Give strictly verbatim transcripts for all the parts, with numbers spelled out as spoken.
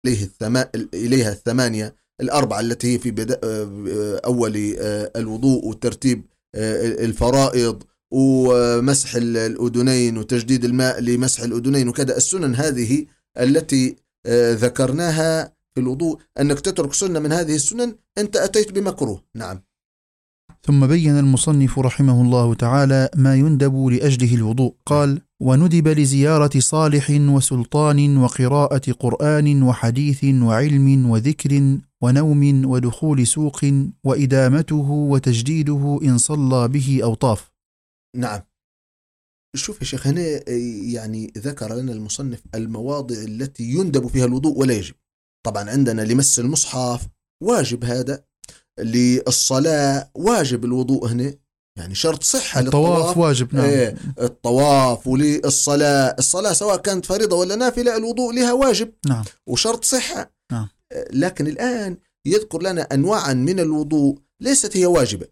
إليه الثما... إليها الثمانية الأربعة التي هي في بدء أول الوضوء وترتيب الفرائض ومسح الأذنين وتجديد الماء لمسح الأذنين وكذا. السنن هذه التي ذكرناها في الوضوء، أنك تترك سنة من هذه السنن أنت أتيت بمكروه. نعم. ثم بين المصنف رحمه الله تعالى ما يندب لأجله الوضوء. قال: وندب لزيارة صالح وسلطان وقراءة قرآن وحديث وعلم وذكر ونوم ودخول سوق وإدامته وتجديده إن صلى به أو طاف. نعم. شوف يا شيخ، هنا يعني ذكر لنا المصنف المواضع التي يندب فيها الوضوء ولا يجب. طبعا عندنا لمس المصحف واجب، هذا للصلاة واجب الوضوء هنا، يعني شرط صحة. الطواف واجب. نعم. ايه الطواف. وللصلاة الصلاة سواء كانت فريضة ولا نافلة الوضوء لها واجب. نعم. وشرط صحة. نعم. لكن الآن يذكر لنا أنواعا من الوضوء ليست هي واجبة.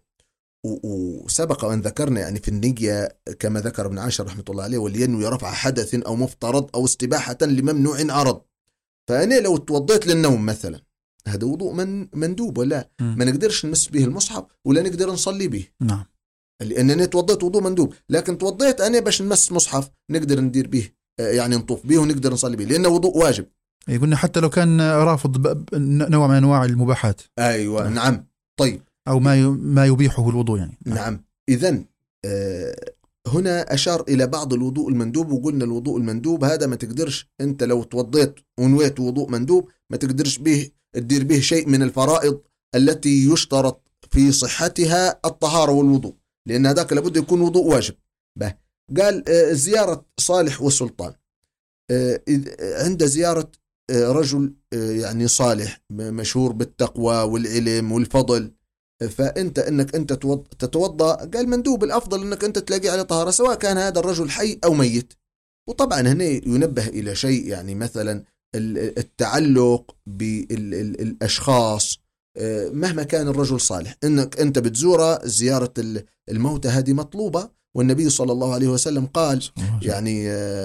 وسبق أن ذكرنا يعني في النية كما ذكر ابن عاشر رحمة الله عليه: ولينوي رفع حدث أو مفترض أو استباحة لممنوع عرض. فأنا لو توضيت للنوم مثلا هذا وضوء من مندوب ولا م. ما نقدرش نمس به المصحف ولا نقدر نصلي به. نعم. لأنني توضيت وضوء مندوب. لكن توضيت أنا باش نمس مصحف نقدر ندير به، يعني نطوف به ونقدر نصلي به لأنه وضوء واجب. يقولنا حتى لو كان رافض نوع من أنواع المباحات. أيوة. نعم. نعم. طيب. أو ما ما يبيحه الوضوء يعني. نعم. نعم. إذن آه هنا أشار إلى بعض الوضوء المندوب، وقلنا الوضوء المندوب هذا ما تقدرش أنت لو توضيت ونويت وضوء مندوب ما تقدرش به تدير به شيء من الفرائض التي يشترط في صحتها الطهارة والوضوء، لأن هذاك لابد يكون وضوء واجب. به قال آه زيارة صالح والسلطان. آه عند زيارة آه رجل آه يعني صالح مشهور بالتقوى والعلم والفضل، فأنت أنك أنت تتوضأ قال مندوب الأفضل أنك أنت تلاقي على طهارة سواء كان هذا الرجل حي أو ميت. وطبعا هنا ينبه إلى شيء، يعني مثلا التعلق بالأشخاص مهما كان الرجل صالح، أنك أنت بتزوره زيارة الموتى هذه مطلوبة. والنبي صلى الله عليه وسلم قال يعني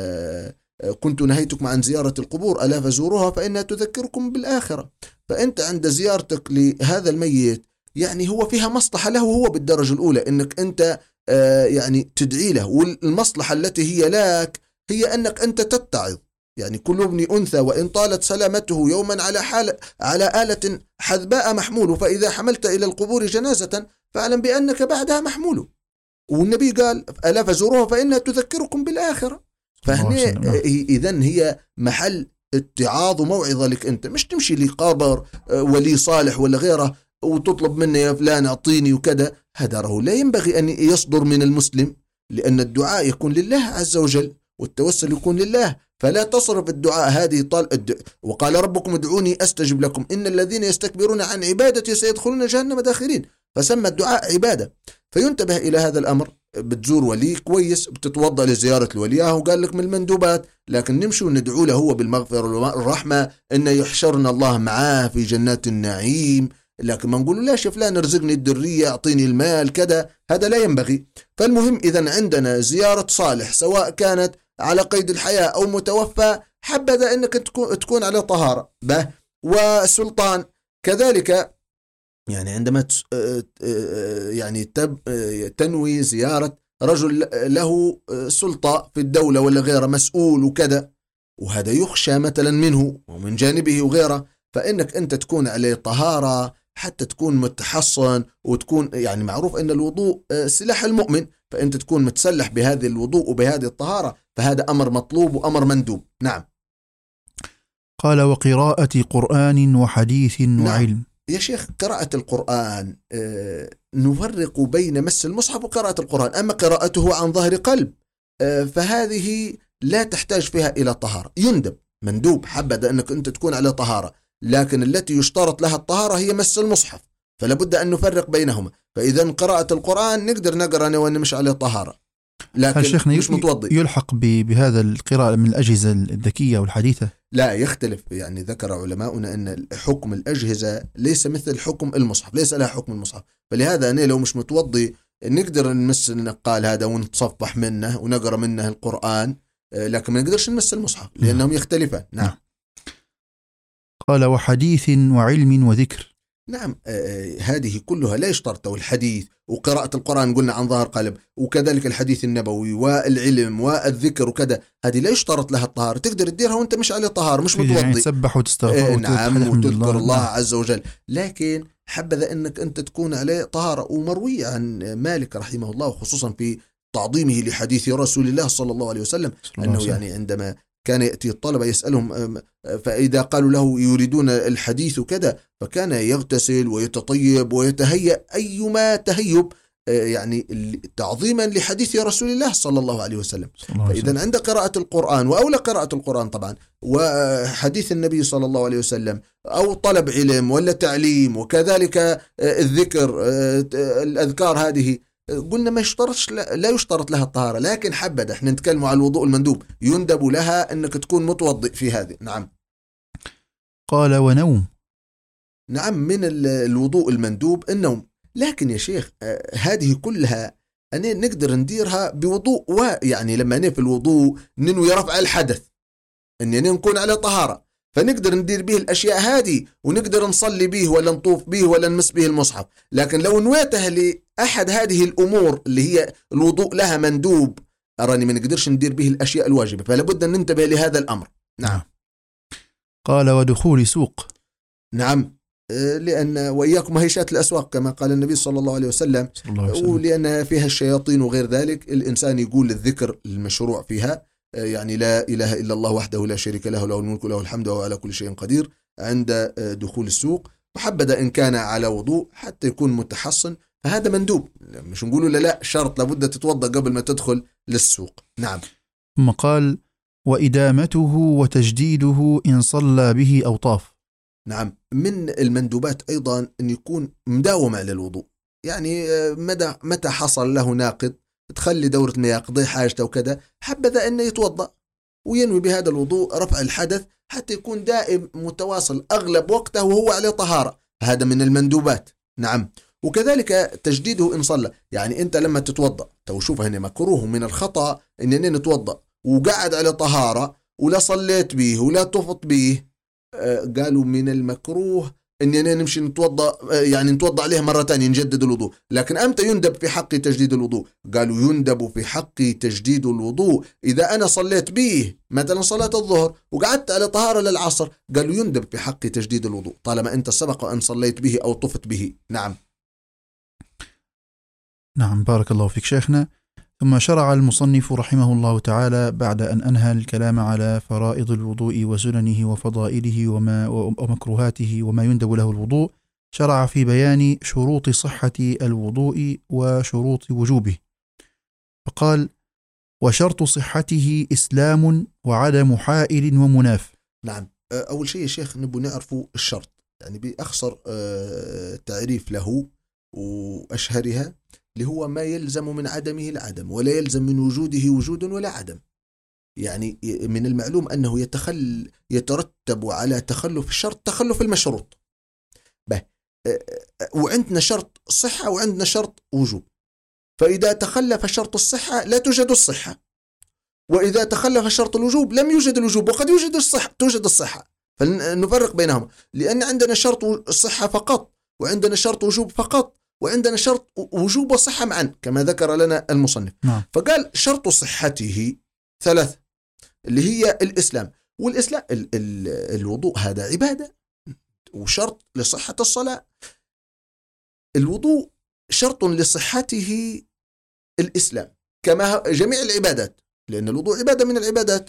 كنت نهيتكم عن زيارة القبور ألا فزوروها فإنها تذكركم بالآخرة. فأنت عند زيارتك لهذا الميت يعني هو فيها مصلحة له هو بالدرجة الأولى، إنك أنت آه يعني تدعي له، والمصلحة التي هي لك هي أنك أنت تتعظ. يعني كل ابن أنثى وإن طالت سلامته يوما على حال على آلة حذباء محمول، فإذا حملت إلى القبور جنازة فاعلم بأنك بعدها محمول. والنبي قال ألا فزوروها فإنها تذكركم بالآخرة. فهنا إذن هي محل اتعاظ وموعظة لك أنت، مش تمشي لقابر ولي صالح ولا غيره وتطلب منه يا فلان أعطيني وكذا. هذا راه لا ينبغي أن يصدر من المسلم، لأن الدعاء يكون لله عز وجل والتوسل يكون لله. فلا تصرف الدعاء هذه طال الدعاء. وقال ربكم ادعوني أستجب لكم إن الذين يستكبرون عن عبادتي سيدخلون جهنم داخرين. فسمى الدعاء عبادة. فينتبه إلى هذا الأمر. بتزور ولي كويس، بتتوضأ لزيارة الولي وقال لك من المندوبات، لكن نمشي وندعو له هو بالمغفرة والرحمة إن يحشرنا الله معاه في جنات النعيم. لكن ما نقول لا فلان ارزقني الدرية أعطيني المال كذا، هذا لا ينبغي. فالمهم إذن عندنا زيارة صالح سواء كانت على قيد الحياة أو متوفى، حبذا أنك تكون على طهارة به. والسلطان كذلك، يعني عندما يعني تنوي زيارة رجل له سلطة في الدولة ولا غيره مسؤول وكذا، وهذا يخشى مثلا منه ومن جانبه وغيره، فإنك أنت تكون عليه طهارة حتى تكون متحصن وتكون يعني معروف أن الوضوء سلاح المؤمن، فأنت تكون متسلح بهذه الوضوء وبهذه الطهارة. فهذا أمر مطلوب وأمر مندوب. نعم. قال وقراءة قرآن وحديث نعم. وعلم. يا شيخ قراءة القرآن آه نفرق بين مس المصحف وقراءة القرآن. أما قراءته عن ظهر قلب آه فهذه لا تحتاج فيها إلى طهارة، يندب مندوب حبذا أنك أنت تكون على طهارة، لكن التي يشترط لها الطهارة هي مس المصحف، فلا بد أن نفرق بينهما. فإذا قراءة القرآن نقدر نقرأ أنا وأنا مش على طهارة، لكن مش متوضي. يلحق بهذا القراءة من الأجهزة الذكية والحديثة؟ لا يختلف. يعني ذكر علماؤنا أن حكم الأجهزة ليس مثل حكم المصحف، ليس لها حكم المصحف. فلهذا أنا لو مش متوضي نقدر نمس النقال هذا ونتصفح منه ونقرأ منه القرآن، لكن ما نقدرش نمس المصحف لأنهم يختلفان. نعم. قال وحديث وعلم وذكر. نعم، آه هذه كلها لا يشترط، والحديث وقراءة القرآن قلنا عن ظهر قلب، وكذلك الحديث النبوي والعلم والذكر وكذا، هذه لا يشترط لها الطهارة، تقدر تديرها وانت مش على طهارة، مش متوضي، يعني تسبح وتستغفر آه نعم، وتذكر الله, الله نعم. عز وجل. لكن حبذا انك انت تكون عليه طهارة. ومروي عن مالك رحمه الله خصوصا في تعظيمه لحديث رسول الله صلى الله عليه وسلم الله أنه وسلم. يعني عندما كان يأتي الطلبة يسألهم، فإذا قالوا له يريدون الحديث كذا فكان يغتسل ويتطيب ويتهيأ أيما تهيب يعني تعظيما لحديث رسول الله صلى الله عليه وسلم. فإذا عند قراءة القرآن، وأولى قراءة القرآن طبعا، وحديث النبي صلى الله عليه وسلم، أو طلب علم ولا تعليم، وكذلك الذكر الأذكار هذه، قلنا ما يشترطش، لا يشترط لها الطهارة. لكن حبذا احنا نتكلم عن الوضوء المندوب، يندب لها انك تكون متوضئ في هذه. نعم. قال ونوم. نعم، من الوضوء المندوب النوم. لكن يا شيخ آه هذه كلها أنا نقدر نديرها بوضوء، ويعني لما أنا في الوضوء ننوي رفع الحدث أني نكون على طهارة، فنقدر ندير به الأشياء هذه، ونقدر نصلي به ولا نطوف به ولا نمس به المصحف. لكن لو نويتها لأحد هذه الأمور اللي هي الوضوء لها مندوب، أراني ما نقدرش ندير به الأشياء الواجبة، فلا بد أن ننتبه لهذا الأمر. نعم. قال ودخول سوق. نعم، لأن وإياكم هيشات الأسواق كما قال النبي صلى الله عليه وسلم، ولأنها فيها الشياطين وغير ذلك. الإنسان يقول الذكر المشروع فيها، يعني لا إله إلا الله وحده لا شريك له، له الملك وله الحمد وهو على كل شيء قدير، عند دخول السوق. وحبذا إن كان على وضوء حتى يكون متحصن، فهذا مندوب، مش نقوله لا لا شرط لابد تتوضأ قبل ما تدخل للسوق. نعم. ثم قال وإدامته وتجديده إن صلى به أو طاف. نعم، من المندوبات أيضا أن يكون مداوم على الوضوء، يعني مدى متى حصل له ناقض تخلي دورة ما يقضي حاجته وكذا، حبذا أنه يتوضأ وينوي بهذا الوضوء رفع الحدث حتى يكون دائم متواصل أغلب وقته وهو على طهارة، هذا من المندوبات. نعم. وكذلك تجديده إن صلى، يعني أنت لما تتوضأ تو شوف هنا مكروه من الخطأ أننا نتوضأ وقعد على طهارة ولا صليت به ولا طفت به، قالوا من المكروه أننا نمشي نتوضأ، يعني نتوضأ عليه مرة تانية نجدد الوضوء. لكن أمتى يندب في حق تجديد الوضوء؟ قالوا يندب في حق تجديد الوضوء إذا أنا صليت به مثلا صلاة الظهر وقعدت على طهارة للعصر، قالوا يندب في حق تجديد الوضوء طالما أنت سبق أن صليت به أو طفت به. نعم. نعم، بارك الله فيك شيخنا. ثم شرع المصنف رحمه الله تعالى بعد أن أنهى الكلام على فرائض الوضوء وسننه وفضائله وما ومكروهاته وما يندب له الوضوء، شرع في بيان شروط صحة الوضوء وشروط وجوبه، فقال وشرط صحته إسلام وعدم حائل ومناف. نعم، أول شيء يا شيخ نبو نعرفوا الشرط، يعني بأخصر تعريف له وأشهرها اللي هو ما يلزم من عدمه العدم، ولا يلزم من وجوده وجود ولا عدم. يعني من المعلوم أنه يتخل يترتب على تخلف الشرط تخلف المشروط. به وعندنا شرط صحة وعندنا شرط وجوب، فإذا تخلف شرط الصحة لا توجد الصحة، وإذا تخلف شرط الوجوب لم يوجد الوجوب، وقد يوجد الصحة توجد الصحة. فنفرق بينهما، لأن عندنا شرط الصحة فقط وعندنا شرط وجوب فقط، وعندنا شرط وجوب وصحة معا كما ذكر لنا المصنف. نعم. فقال شرط صحته ثلاث اللي هي الإسلام، والإسلام ال ال الوضوء هذا عبادة وشرط لصحة الصلاة. الوضوء شرط لصحته الإسلام كما جميع العبادات، لأن الوضوء عبادة من العبادات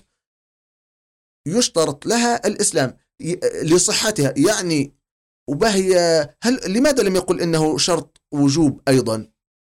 يشترط لها الإسلام لصحتها. يعني وبهي هل لماذا لم يقل إنه شرط وجوب أيضا؟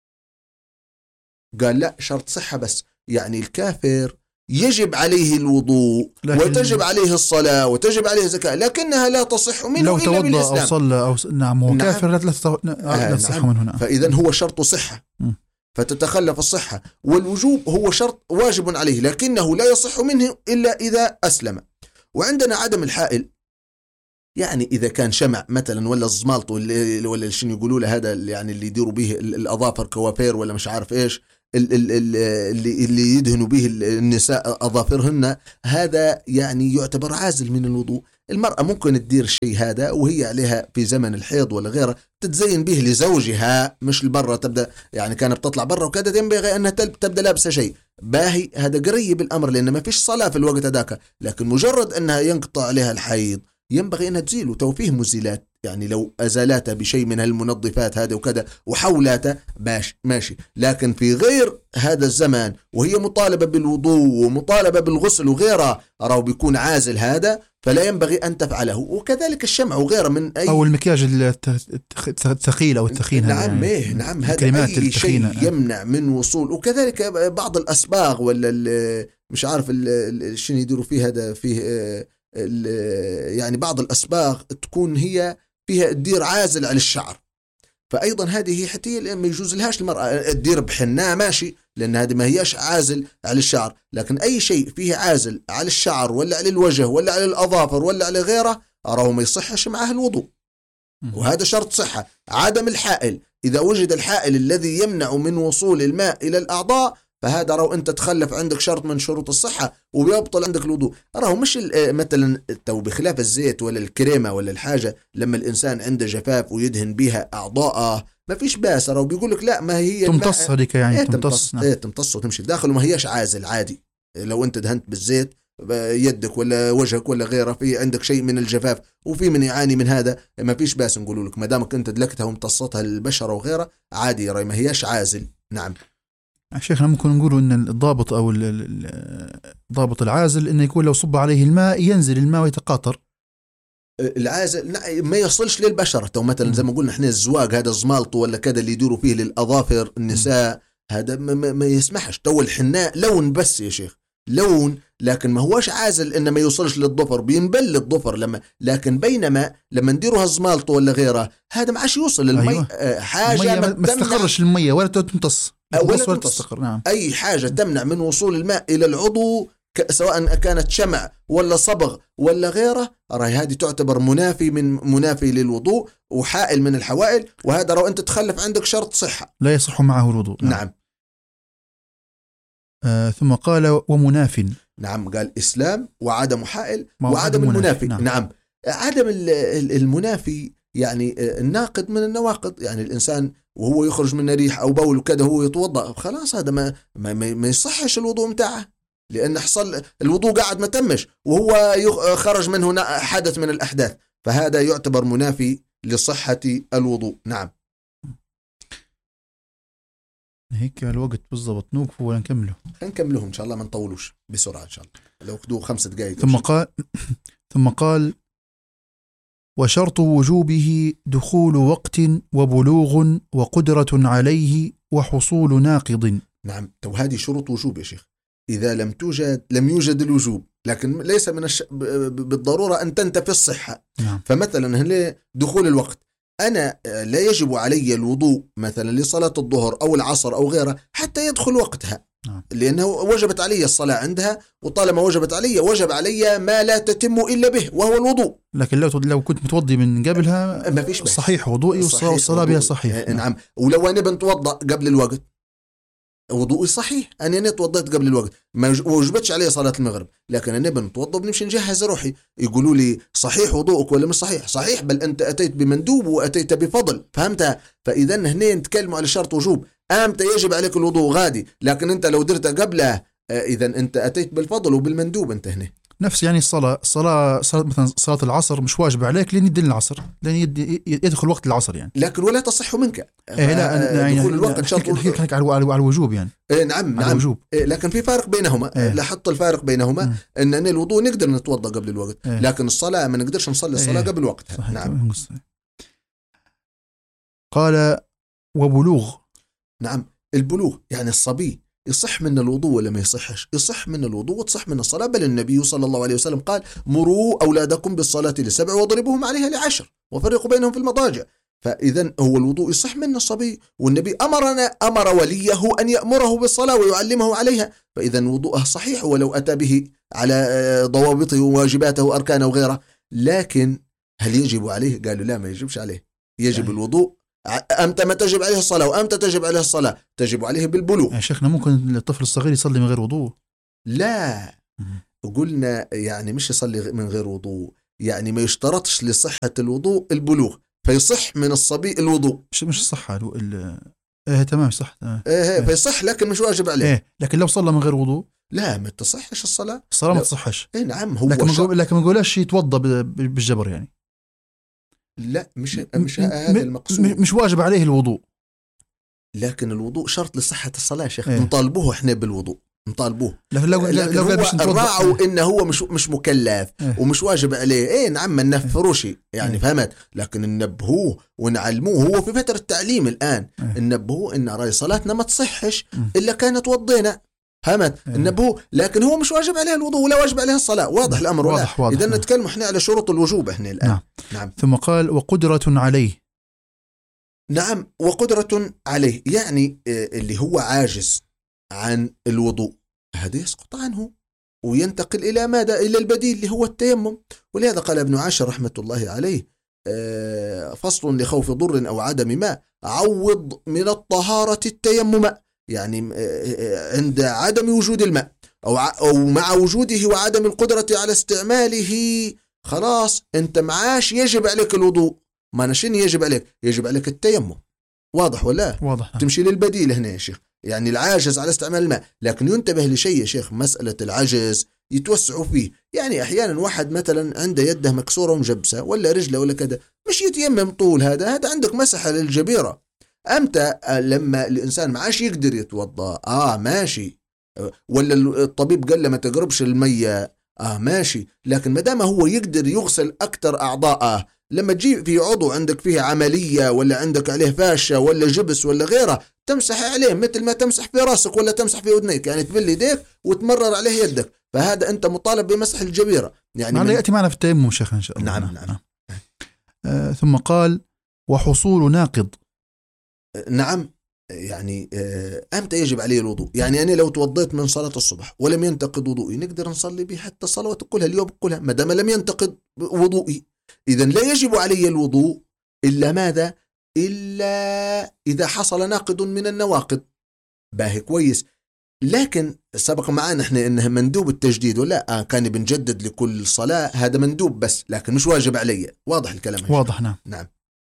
قال لا شرط صحة بس، يعني الكافر يجب عليه الوضوء وتجب عليه الصلاة وتجب عليه الزكاة، لكنها لا تصح منه لو إلا بالإسلام. توضأ أو صلى أو س... نعم هو نعم. كافر لا تصح نعم. من هنا. فإذن هو شرط صحة م. فتتخلف الصحة، والوجوب هو شرط واجب عليه لكنه لا يصح منه إلا إذا أسلم. وعندنا عدم الحائل، يعني إذا كان شمع مثلا ولا الزمالط ولا ولا شنو يقولوا له هذا يعني اللي يديروا به الأظافر كوافير ولا مش عارف إيش اللي اللي يدهنوا به النساء أظافرهن، هذا يعني يعتبر عازل من الوضوء. المرأة ممكن تدير الشيء هذا وهي عليها في زمن الحيض ولا غيره تتزين به لزوجها، مش لبرا تبدأ يعني كانت بتطلع برا وكذا ينبغي أنها تبدأ لابسة شيء باهي، هذا قريب الأمر لأن ما فيش صلاة في الوقت هذاك، لكن مجرد أنها ينقطع عليها الحيض ينبغي أنها تزيل وتوفيه مزيلات، يعني لو أزالاتها بشيء من هالمنظفات هذا وكذا وحولاتها باش ماشي، لكن في غير هذا الزمان وهي مطالبة بالوضوء ومطالبة بالغسل وغيرها أراه بيكون عازل هذا فلا ينبغي أن تفعله، وكذلك الشمع وغيره من أي أو المكياج الثقيل أو الثخين. نعم يعني نعم هذا أي شيء يمنع من وصول، وكذلك بعض الأصباغ ولا مش عارف شنو يديروا فيه هذا فيه يعني بعض الأصباغ تكون هي فيها تدير عازل على الشعر، فأيضا هذه حتى ما يجوز لهاش المرأة تدير بحناء ماشي لأن هذه ما هياش عازل على الشعر، لكن أي شيء فيه عازل على الشعر ولا على الوجه ولا على الأظافر ولا على غيره أراه ما يصحش معه الوضوء، وهذا شرط صحة. عدم الحائل، إذا وجد الحائل الذي يمنع من وصول الماء إلى الأعضاء فهذا راهو أنت تخلف عندك شرط من شروط الصحة وبيبطل عندك الوضوء. راهو مش مثلا تو بخلاف الزيت ولا الكريمة ولا الحاجة لما الإنسان عنده جفاف ويدهن بها أعضاءه ما فيش باس، راهو بيقول لك لا ما هي تمتص هذيك يعني ايه تمتص ايه تمتص وتمشي داخل وما هياش عازل عادي. لو أنت دهنت بالزيت يدك ولا وجهك ولا غيره في عندك شيء من الجفاف وفي من يعاني من هذا ما فيش باس، نقولوا لك ما دامك أنت دلكتها وامتصتها البشرة وغيره عادي راهي ما هياش عازل. نعم شيخنا ممكن نقولوا ان الضابط او الضابط العازل انه يكون لو صب عليه الماء ينزل الماء ويتقاطر. العازل ما يصلش للبشرة، او مثلا زي ما قلنا احنا الزواج هذا الزمالطو ولا كذا اللي يدوروا فيه للاظافر النساء هذا ما, ما يسمحش. تو الحناء لون بس يا شيخ لون، لكن ما هوش عازل انه ما يوصلش للضفر، بينبل الضفر لما، لكن بينما لما نديروها الزمالطو ولا غيره هذا ما عادش يوصل للمي. أيوة. حاجة ما تستقرش المية ولا تمتص ولا تمتص. نعم. أي حاجة تمنع من وصول الماء إلى العضو سواء كانت شمع ولا صبغ ولا غيره راهي هذه تعتبر منافي من منافي للوضوء وحائل من الحوائل، وهذا لو أنت تخلف عندك شرط صحة لا يصح معه الوضوء. نعم, نعم. آه ثم قال ومناف. نعم قال إسلام وعدم حائل وعدم المنافي. نعم. نعم عدم المنافي يعني الناقد من النواقض، يعني الإنسان وهو يخرج من ريح أو بول وكذا هو يتوضأ خلاص هذا ما ما, ما يصحش الوضوء متاعه، لأن حصل الوضوء قاعد ما تمش وهو خرج منه حدث من الأحداث، فهذا يعتبر منافي لصحة الوضوء. نعم هيك الوقت بالضبط نوقف ولا نكمله؟ نكمله إن شاء الله ما نطولوش بسرعة إن شاء الله لو خدوه خمسة دقائق. ثم قال ثم قال وشرط وجوبه دخول وقت وبلوغ وقدرة عليه وحصول ناقض. نعم تو هذه شروط وجوب يا شيخ، إذا لم توجد لم يوجد الوجوب، لكن ليس من الش... بالضرورة أن تنتفي الصحة. نعم. فمثلا هل دخول الوقت أنا لا يجب علي الوضوء مثلا لصلاة الظهر أو العصر أو غيرها حتى يدخل وقتها. نعم. لأنه وجبت علي الصلاة عندها، وطالما وجبت علي وجب علي ما لا تتم إلا به وهو الوضوء. لكن لو لو كنت متوضي من قبلها ما فيش صحيح وضوئي والصلاة بها صحيح. نعم. ولو أنا بنتوضأ قبل الوقت وضوئي صحيح، أنا توضيت قبل الوقت ما وجبتش علي صلاة المغرب، لكن أنا بنتوضأ وبنمشي نجهز روحي، يقولوا لي صحيح وضوءك ولا مش صحيح؟ صحيح، بل أنت أتيت بمندوب وأتيت بفضل، فهمتها؟ فإذا هنا نتكلموا على شرط وجوب، أمتى يجب عليك الوضوء غادي، لكن أنت لو درت قبله إذا أنت أتيت بالفضل وبالمندوب. أنت هنا نفس يعني الصلاة الصلاة صلاة مثلا صلاة العصر مش واجب عليك لين يدل العصر، لين يدخل وقت العصر يعني، لكن ولا تصح منك. إيه لا يعني دخول الوقت شرط على على الوجوب يعني. إيه نعم نعم الوجوب. إيه لكن في فارق بينهما. إيه لاحظت الفارق بينهما م. إن الوضوء نقدر نتوضأ قبل الوقت. إيه لكن الصلاة ما نقدرش نصلي الصلاة إيه قبل وقتها. نعم. قال وبلوغ. نعم البلوغ يعني الصبي يصح من الوضوء ولا ما يصحش؟ يصح من الوضوء وتصح من الصلاة، بل النبي صلى الله عليه وسلم قال مروا أولادكم بالصلاة لسبع واضربوهم عليها لعشر وفرقوا بينهم في المضاجع. فإذا هو الوضوء يصح من الصبي، والنبي أمرنا أمر وليه أن يأمره بالصلاة ويعلمه عليها، فإذا وضوءه صحيح ولو أتى به على ضوابطه وواجباته وأركانه وغيره. لكن هل يجب عليه؟ قالوا لا ما يجبش عليه، يجب يعني الوضوء. أمتى ما تجب عليه الصلاة وأمتى تجب عليه الصلاة؟ تجب عليه بالبلوغ. يا شيخنا ممكن الطفل الصغير يصلي من غير وضوء؟ لا قلنا يعني مش يصلي من غير وضوء، يعني ما يشترطش لصحة الوضوء البلوغ، فيصح من الصبي الوضوء. مش مش الصحة ال... ال... ايه تمام صح تمام. ايه, إيه فيصح لكن مش واجب عليه. ايه لكن لو صلى من غير وضوء لا ما تصحش الصلاة، الصلاة ما تصحش. ايه نعم هو لكن شر... لكن ما نقولش يتوضا بالجبر يعني. لا مش مش هذا المقصود، مش واجب عليه الوضوء، لكن الوضوء شرط لصحة الصلاة يا شيخ. إيه؟ نطالبوه احنا بالوضوء، نطالبوه. لكن لو لكن لو هو الراعوا إيه؟ انه هو مش مش مكلف إيه؟ ومش واجب عليه. ايه نعم ما ننفروش يعني. إيه؟ فهمت؟ لكن ننبهوه ونعلموه، هو في فترة تعليم الآن. إيه؟ ننبهوه ان راي صلاتنا ما تصحش الا كانت وضينا. فهمت؟ إيه؟ ننبهوه، لكن هو مش واجب عليه الوضوء ولا واجب عليه الصلاة. واضح إيه؟ الامر؟ واضح واضح. اذا نعم. نتكلم احنا على شروط الوجوب احنا الآن. نعم. نعم. ثم قال وقدرة عليه. نعم وقدرة عليه يعني اللي هو عاجز عن الوضوء هذا يسقط عنه وينتقل إلى ماذا؟ إلى البديل اللي هو التيمم. ولهذا قال ابن عاشر رحمة الله عليه فصل لخوف ضر أو عدم ماء عوض من الطهارة التيمم، يعني عند عدم وجود الماء أو أو مع وجوده وعدم القدرة على استعماله خلاص أنت معاش يجب عليك الوضوء. ما نشين يجب عليك، يجب عليك التيمم. واضح ولا؟ واضح. تمشي للبديل هنا يا شيخ، يعني العاجز على استعمال الماء. لكن ينتبه لشيء يا شيخ، مسألة العجز يتوسعوا فيه. يعني أحيانا واحد مثلا عنده يده مكسورة ومجبسة ولا رجله ولا كذا، مش يتيمم طول هذا هذا عندك مسحة للجبيرة. أمتى لما الإنسان معاش يقدر يتوضأ آه ماشي، ولا الطبيب قال له ما تقربش المية آه ماشي. لكن مدام هو يقدر يغسل أكتر أعضاءه، لما تجي في عضو عندك فيه عملية ولا عندك عليه فاشة ولا جبس ولا غيره، تمسح عليه مثل ما تمسح في راسك ولا تمسح في أذنيك، يعني تبل يديك وتمرر عليه يدك. فهذا أنت مطالب بمسح الجبيرة. يعني من... يأتي معنا في التيمم شيخ إن شاء الله. نعم نعم, نعم. آه ثم قال وحصول ناقض. نعم يعني آه أمتى يجب عليه الوضوء؟ يعني أنا لو توضيت من صلاة الصبح ولم ينتقد وضوئي نقدر نصلي به حتى الصلوات كلها اليوم كلها ما دام لم ينتقد وضوئي. إذا لا يجب علي الوضوء إلا ماذا؟ إلا إذا حصل ناقض من النواقض. باهي كويس. لكن سبق معنا إحنا إنها مندوب التجديد ولا آه كان بنجدد لكل صلاة، هذا مندوب بس لكن مش واجب علي. واضح الكلام؟ واضح. نعم نعم.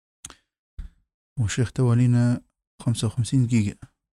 وشيخ توالينا خمسة وخمسين دقيقة،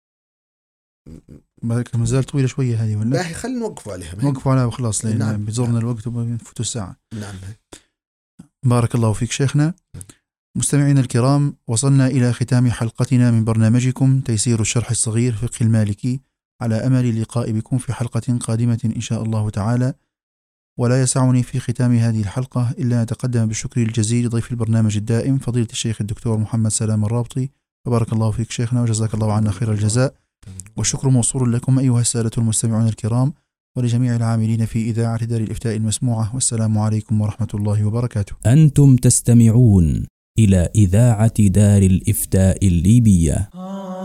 ما زال طويلة شوية هذه ولا؟ باهي خلينا نوقفوا عليها. نوقفوا عليها وخلاص لأن نعم. بزورنا نعم. الوقت وبنفوت الساعة. نعم. بارك الله فيك شيخنا. مستمعينا الكرام، وصلنا إلى ختام حلقتنا من برنامجكم تيسير الشرح الصغير فقه المالكي، على أمل اللقاء بكم في حلقة قادمة إن شاء الله تعالى. ولا يسعني في ختام هذه الحلقة إلا أن أتقدم بالشكر الجزيل لضيف البرنامج الدائم فضيلة الشيخ الدكتور محمد سلام الرابطي. فبارك الله فيك شيخنا وجزاك الله عنا خير الجزاء. والشكر موصول لكم أيها السادة المستمعون الكرام ولجميع العاملين في إذاعة دار الإفتاء المسموعة. والسلام عليكم ورحمة الله وبركاته. أنتم تستمعون إلى إذاعة دار الإفتاء الليبية.